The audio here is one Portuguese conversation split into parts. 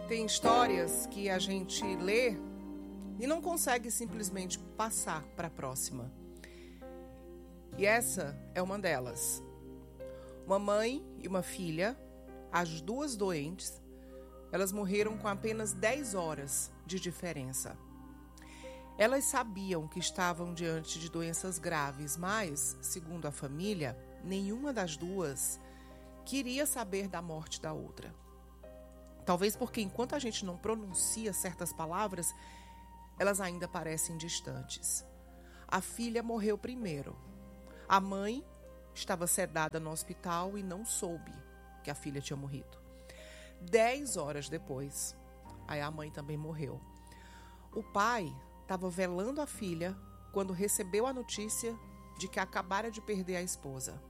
Tem histórias que a gente lê e não consegue simplesmente passar para a próxima. E essa é uma delas. Uma mãe e uma filha, as duas doentes, elas morreram com apenas 10 horas de diferença. Elas sabiam que estavam diante de doenças graves, mas, segundo a família, nenhuma das duas queria saber da morte da outra. Talvez porque enquanto a gente não pronuncia certas palavras, elas ainda parecem distantes. A filha morreu primeiro. A mãe estava sedada no hospital e não soube que a filha tinha morrido. 10 horas depois, aí a mãe também morreu. O pai estava velando a filha quando recebeu a notícia de que acabara de perder a esposa.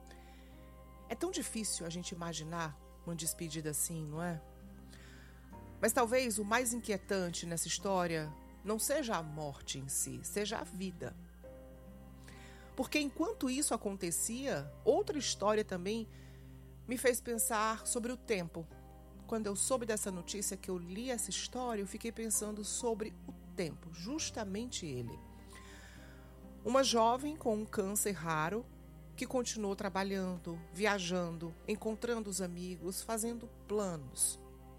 É tão difícil a gente imaginar uma despedida assim, não é? Mas talvez o mais inquietante nessa história não seja a morte em si, seja a vida. Porque enquanto isso acontecia, outra história também me fez pensar sobre o tempo. Quando eu soube dessa notícia, que eu li essa história, eu fiquei pensando sobre o tempo, justamente ele. Uma jovem com um câncer raro que continuou trabalhando, viajando, encontrando os amigos, fazendo planos.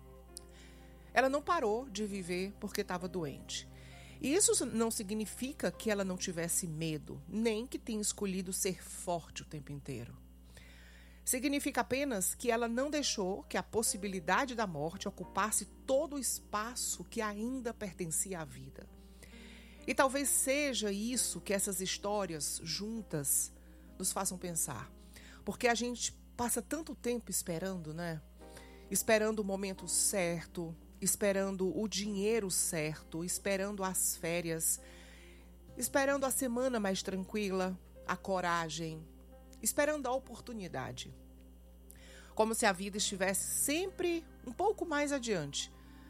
Ela não parou de viver porque estava doente. E isso não significa que ela não tivesse medo, nem que tenha escolhido ser forte o tempo inteiro. Significa apenas que ela não deixou que a possibilidade da morte ocupasse todo o espaço que ainda pertencia à vida. E talvez seja isso que essas histórias juntas nos façam pensar. Porque a gente passa tanto tempo esperando, né? Esperando o momento certo, esperando o dinheiro certo, esperando as férias, esperando a semana mais tranquila, a coragem, esperando a oportunidade. Como se a vida estivesse sempre um pouco mais adiante.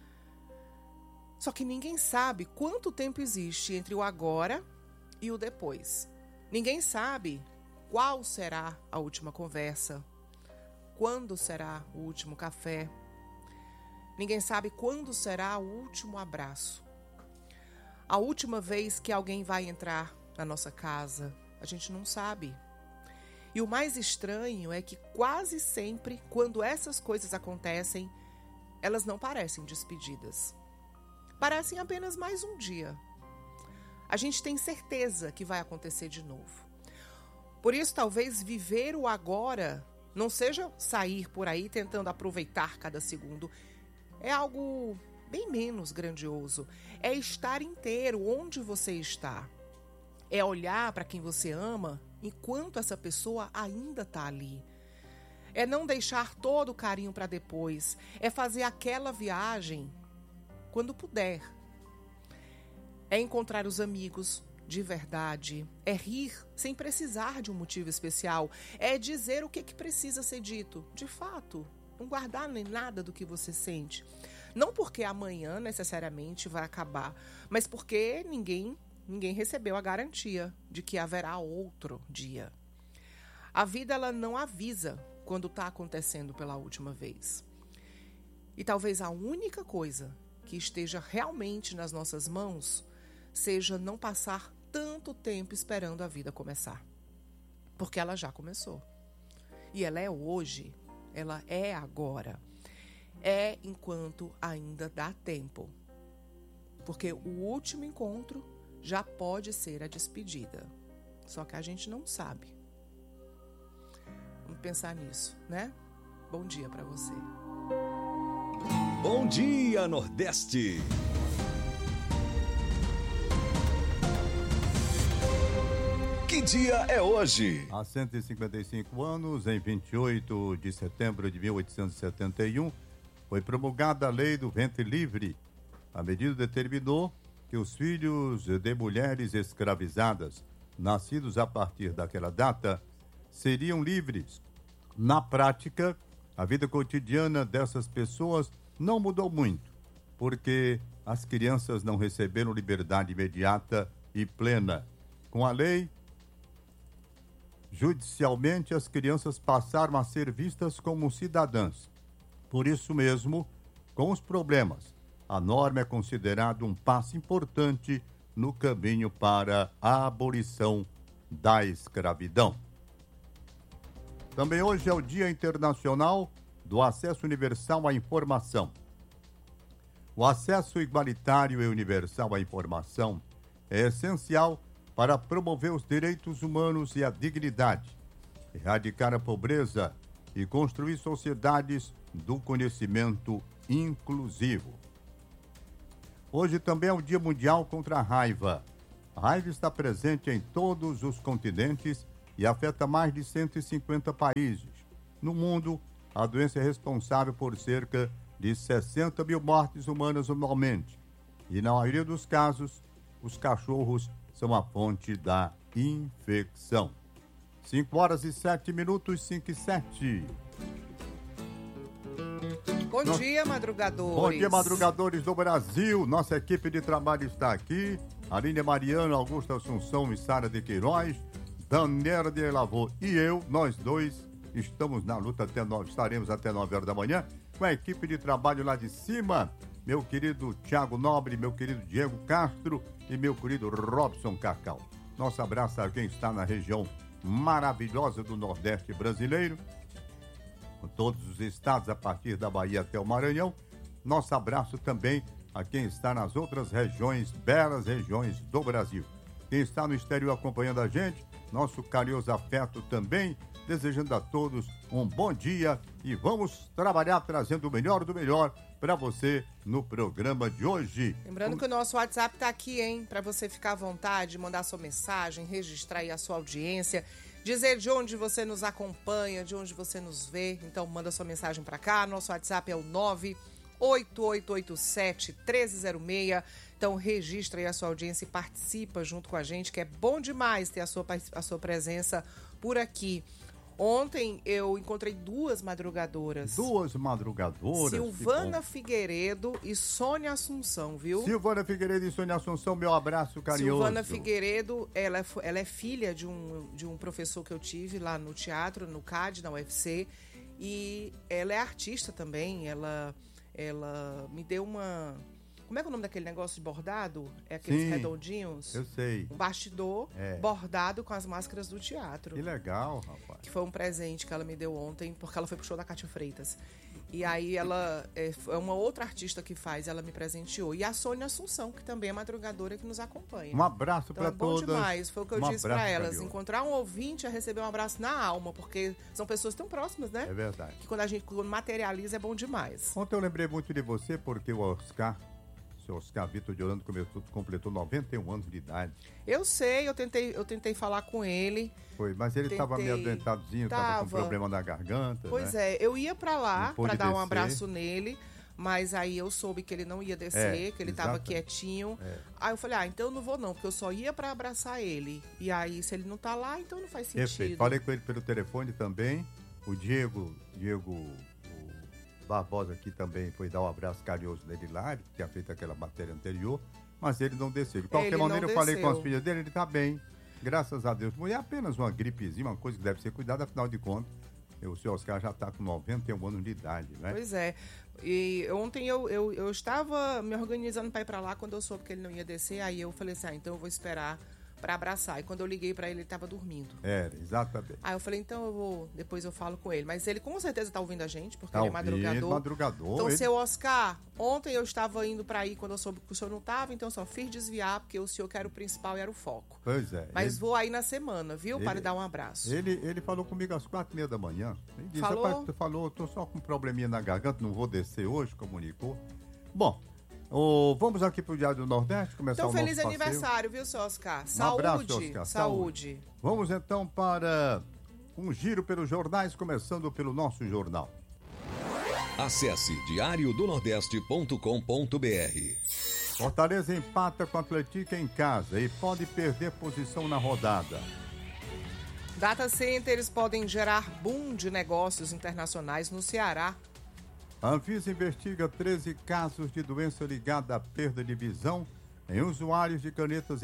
Só que ninguém sabe quanto tempo existe entre o agora e o depois. Ninguém sabe qual será a última conversa, quando será o último café. Ninguém sabe quando será o último abraço. A última vez que alguém vai entrar na nossa casa, a gente não sabe. E o mais estranho é que quase sempre, quando essas coisas acontecem, elas não parecem despedidas. Parecem apenas mais um dia. A gente tem certeza que vai acontecer de novo. Por isso, talvez viver o agora não seja sair por aí tentando aproveitar cada segundo. É algo bem menos grandioso. É estar inteiro onde você está. É olhar para quem você ama enquanto essa pessoa ainda está ali. É não deixar todo o carinho para depois. É fazer aquela viagem quando puder. É encontrar os amigos de verdade. É rir sem precisar de um motivo especial. É dizer o que precisa ser dito, de fato. Não guardar nem nada do que você sente. Não porque amanhã necessariamente vai acabar, mas porque ninguém recebeu a garantia de que haverá outro dia. A vida ela não avisa quando está acontecendo pela última vez. E talvez a única coisa que esteja realmente nas nossas mãos seja não passar tanto tempo esperando a vida começar. Porque ela já começou. E ela é hoje. Ela é agora. É enquanto ainda dá tempo. Porque o último encontro já pode ser a despedida. Só que a gente não sabe. Vamos pensar nisso, né? Bom dia para você. Bom dia, Nordeste. Que dia é hoje? Há 155 anos, em 28 de setembro de 1871, foi promulgada a Lei do Ventre Livre. A medida determinou que os filhos de mulheres escravizadas, nascidos a partir daquela data, seriam livres. Na prática, a vida cotidiana dessas pessoas não mudou muito, porque as crianças não receberam liberdade imediata e plena. Com a lei, judicialmente, as crianças passaram a ser vistas como cidadãs. Por isso mesmo, com os problemas. A norma é considerada um passo importante no caminho para a abolição da escravidão. Também hoje é o Dia Internacional do Acesso Universal à Informação. O acesso igualitário e universal à informação é essencial para promover os direitos humanos e a dignidade, erradicar a pobreza e construir sociedades do conhecimento inclusivo. Hoje também é o Dia Mundial contra a Raiva. A raiva está presente em todos os continentes e afeta mais de 150 países. No mundo, a doença é responsável por cerca de 60 mil mortes humanas anualmente. E na maioria dos casos, os cachorros são a fonte da infecção. 5 horas e 7 minutos, 5 e 7. Bom dia, madrugadores. Bom dia, madrugadores do Brasil. Nossa equipe de trabalho está aqui. Aline Mariano, Augusto Assunção e Sara de Queiroz, Daniela de Lavô e eu, nós dois, estamos na luta estaremos até 9 horas da manhã com a equipe de trabalho lá de cima. Meu querido Thiago Nobre, meu querido Diego Castro e meu querido Robson Cacau. Nosso abraço a quem está na região maravilhosa do Nordeste brasileiro, com todos os estados, a partir da Bahia até o Maranhão. Nosso abraço também a quem está nas outras regiões, belas regiões do Brasil. Quem está no exterior acompanhando a gente, nosso carinhoso afeto também, desejando a todos um bom dia e vamos trabalhar trazendo o melhor do melhor para você no programa de hoje. Lembrando que o nosso WhatsApp está aqui, hein? Para você ficar à vontade, mandar sua mensagem, registrar aí a sua audiência, dizer de onde você nos acompanha, de onde você nos vê. Então manda sua mensagem para cá. Nosso WhatsApp é o 98887-1306. Então registra aí a sua audiência e participa junto com a gente, que é bom demais ter a sua presença por aqui. Ontem eu encontrei duas madrugadoras. Silvana Figueiredo e Sônia Assunção, viu? Silvana Figueiredo e Sônia Assunção, meu abraço carinhoso. Silvana Figueiredo, ela é filha de um professor que eu tive lá no teatro, no CAD, na UFC. E ela é artista também, ela me deu uma... Como é que é o nome daquele negócio de bordado? É aqueles redondinhos? Eu sei. Um bastidor bordado com as máscaras do teatro. Que legal, rapaz. Que foi um presente que ela me deu ontem, porque ela foi pro show da Cátia Freitas. E aí ela é uma outra artista que faz, ela me presenteou. E a Sônia Assunção, que também é madrugadora, que nos acompanha. Um abraço para todas. É bom demais, foi o que eu disse para elas. Encontrar um ouvinte é receber um abraço na alma, porque são pessoas tão próximas, né? É verdade. Que quando materializa é bom demais. Ontem eu lembrei muito de você, porque o seu Oscar Vitor de Orlando completou 91 anos de idade. Eu sei, eu tentei falar com ele. Foi, mas ele estava meio adoentadozinho, estava com problema na garganta. Pois né? Eu ia para lá para dar um abraço nele, mas aí eu soube que ele não ia descer, que ele estava quietinho. Aí eu falei, então eu não vou não, porque eu só ia para abraçar ele. E aí, se ele não tá lá, então não faz sentido. Perfeito. Falei com ele pelo telefone também. O Diego Barbosa aqui também foi dar um abraço carinhoso nele lá, ele tinha feito aquela matéria anterior, mas ele não desceu. De qualquer maneira, eu falei com as filhas dele, ele tá bem, graças a Deus. É apenas uma gripezinha, uma coisa que deve ser cuidada, afinal de contas, o senhor Oscar já tá com 91 anos de idade, né? Pois é. E ontem eu estava me organizando para ir para lá, quando eu soube que ele não ia descer, aí eu falei assim, então eu vou esperar para abraçar. E quando eu liguei para ele, ele estava dormindo. Exatamente. Aí eu falei, então depois eu falo com ele. Mas ele com certeza tá ouvindo a gente, porque ele é madrugador. Então, seu Oscar, ontem eu estava indo para ir quando eu soube que o senhor não estava, então eu só fiz desviar, porque o senhor que era o principal e era o foco. Pois é. Mas vou aí na semana, viu? Para lhe dar um abraço. Ele falou comigo às 4h30 da manhã. Ele disse, falou? Rapaz, tu falou, tô só com um probleminha na garganta, não vou descer hoje, comunicou. Bom, vamos aqui pro Diário do Nordeste, começar o nosso passeio. Então, feliz aniversário, viu, seu Oscar? Um abraço, Oscar. Saúde. Vamos então para um giro pelos jornais, começando pelo nosso jornal. Acesse diariodonordeste.com.br. Fortaleza empata com o Atlético em casa e pode perder posição na rodada. Data centers podem gerar boom de negócios internacionais no Ceará. A Anvisa investiga 13 casos de doença ligada à perda de visão em usuários de canetas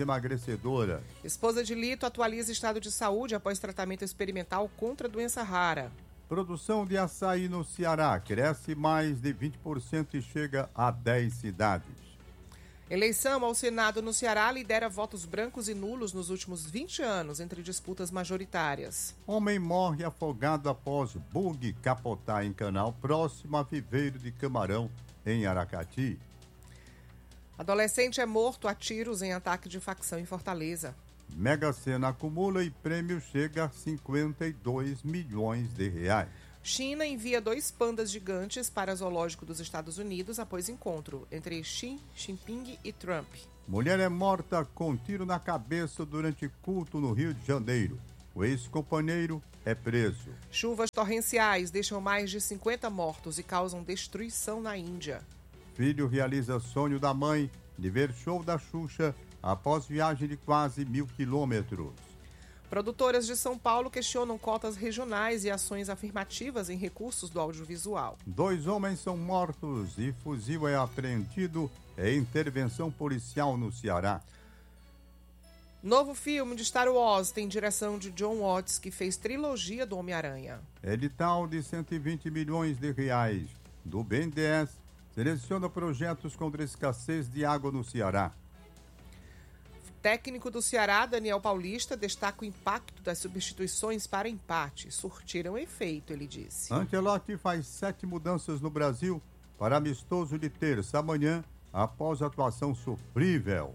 emagrecedoras. Esposa de Lito atualiza estado de saúde após tratamento experimental contra doença rara. Produção de açaí no Ceará cresce mais de 20% e chega a 10 cidades. Eleição ao Senado no Ceará lidera votos brancos e nulos nos últimos 20 anos entre disputas majoritárias. Homem morre afogado após bug capotar em canal próximo a viveiro de camarão em Aracati. Adolescente é morto a tiros em ataque de facção em Fortaleza. Mega Sena acumula e prêmio chega a 52 milhões de reais. China envia 2 pandas gigantes para zoológico dos Estados Unidos após encontro entre Xi Jinping e Trump. Mulher é morta com tiro na cabeça durante culto no Rio de Janeiro. O ex-companheiro é preso. Chuvas torrenciais deixam mais de 50 mortos e causam destruição na Índia. Filho realiza sonho da mãe de ver show da Xuxa após viagem de quase 1.000 quilômetros. Produtoras de São Paulo questionam cotas regionais e ações afirmativas em recursos do audiovisual. 2 homens são mortos e fuzil é apreendido em intervenção policial no Ceará. Novo filme de Star Wars tem direção de John Watts, que fez trilogia do Homem-Aranha. Edital de 120 milhões de reais do BNDES seleciona projetos contra a escassez de água no Ceará. Técnico do Ceará, Daniel Paulista, destaca o impacto das substituições para empate. Surtiram efeito, ele disse. Ancelotti faz 7 mudanças no Brasil para amistoso de terça amanhã, após atuação sofrível.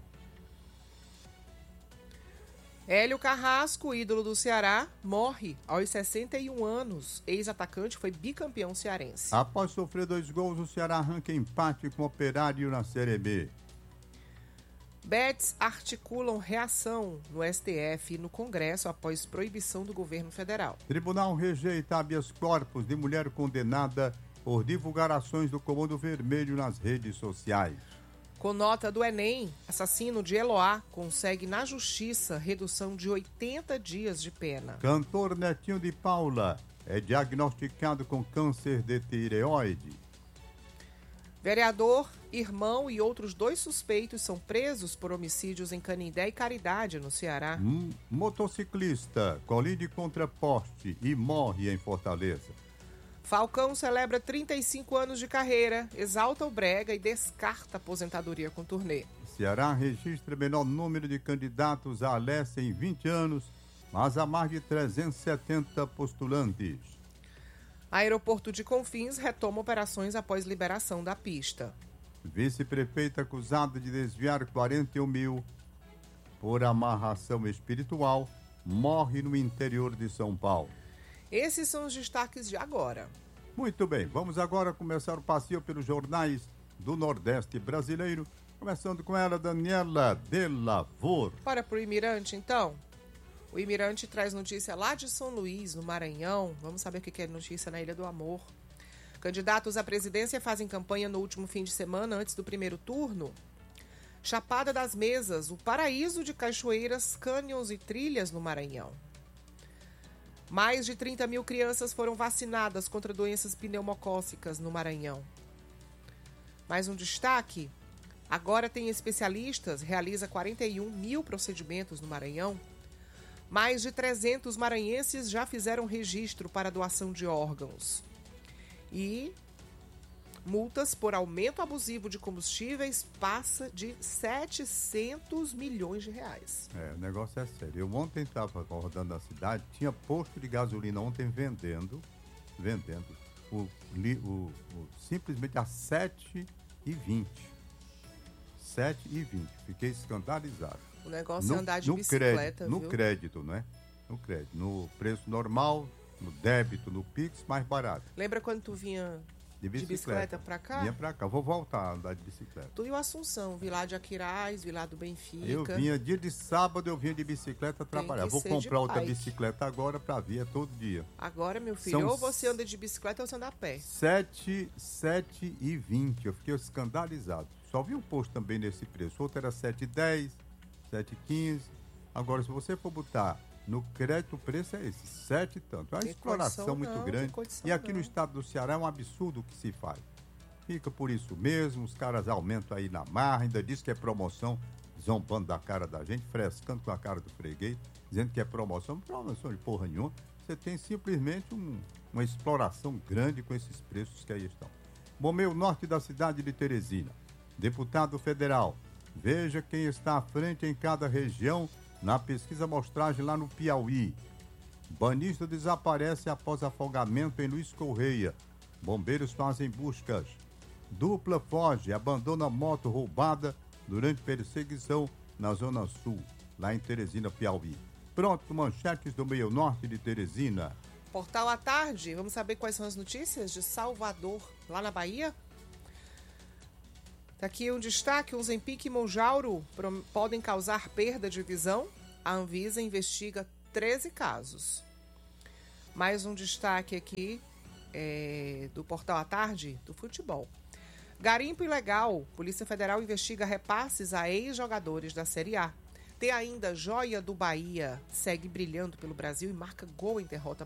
Hélio Carrasco, ídolo do Ceará, morre aos 61 anos. Ex-atacante foi bicampeão cearense. Após sofrer 2 gols, o Ceará arranca empate com o Operário na Série B. Bets articulam reação no STF e no Congresso após proibição do governo federal. Tribunal rejeita habeas corpus de mulher condenada por divulgar ações do Comando Vermelho nas redes sociais. Com nota do Enem, assassino de Eloá consegue na justiça redução de 80 dias de pena. Cantor Netinho de Paula é diagnosticado com câncer de tireoide. Vereador, irmão e outros 2 suspeitos são presos por homicídios em Canindé e Caridade, no Ceará. Motociclista colide contra poste e morre em Fortaleza. Falcão celebra 35 anos de carreira, exalta o brega e descarta a aposentadoria com turnê. Ceará registra menor número de candidatos à Alessa em 20 anos, mas há mais de 370 postulantes. Aeroporto de Confins retoma operações após liberação da pista. Vice-prefeito acusado de desviar 41 mil por amarração espiritual morre no interior de São Paulo. Esses são os destaques de agora. Muito bem, vamos agora começar o passeio pelos jornais do Nordeste brasileiro, começando com ela, Daniela de Lavor. Bora pro Imirante, então? O Imirante traz notícia lá de São Luís, no Maranhão. Vamos saber o que é notícia na Ilha do Amor. Candidatos à presidência fazem campanha no último fim de semana antes do primeiro turno. Chapada das Mesas, o paraíso de cachoeiras, cânions e trilhas no Maranhão. Mais de 30 mil crianças foram vacinadas contra doenças pneumocócicas no Maranhão. Mais um destaque, agora tem especialistas, realiza 41 mil procedimentos no Maranhão. Mais de 300 maranhenses já fizeram registro para doação de órgãos. E multas por aumento abusivo de combustíveis passa de 700 milhões de reais. O negócio é sério. Eu ontem estava rodando na cidade, tinha posto de gasolina ontem vendendo simplesmente a R$ 7,20. 7,20. Fiquei escandalizado. O negócio é andar de bicicleta, viu? No crédito, né? No crédito. No preço normal, no débito, no Pix, mais barato. Lembra quando tu vinha de bicicleta pra cá? Vinha pra cá. Vou voltar a andar de bicicleta. Tu e o Assunção, vi lá de Aquiraz, vi lá do Benfica. Eu vinha dia de sábado, eu vinha de bicicleta trabalhar. Vou comprar outra bicicleta agora pra vir todo dia. Agora, meu filho, ou você anda de bicicleta ou você anda a pé. 7,20. Eu fiquei escandalizado. Só vi um posto também nesse preço. O outro era 7,10, 7,15. Agora, se você for botar no crédito, o preço é esse, 7 e tanto. É uma exploração muito grande. E aqui no estado do Ceará é um absurdo o que se faz. Fica por isso mesmo, os caras aumentam aí na marra, ainda diz que é promoção, zombando da cara da gente, frescando com a cara do freguês, dizendo que é promoção de porra nenhuma. você tem simplesmente uma exploração grande com esses preços que aí estão. Bombeiro Norte da cidade de Teresina. Deputado federal, veja quem está à frente em cada região na pesquisa amostragem lá no Piauí. Banista desaparece após afogamento em Luiz Correia. Bombeiros fazem buscas. Dupla foge, abandona moto roubada durante perseguição na Zona Sul, lá em Teresina, Piauí. Pronto, manchetes do Meio Norte de Teresina. Portal à tarde, vamos saber quais são as notícias de Salvador, lá na Bahia? Tá aqui um destaque, o Ozempic e Mounjaro podem causar perda de visão. A Anvisa investiga 13 casos. Mais um destaque aqui do Portal à tarde, do futebol. Garimpo ilegal, Polícia Federal investiga repasses a ex-jogadores da Série A. Tem ainda Joia do Bahia, segue brilhando pelo Brasil e marca gol em derrota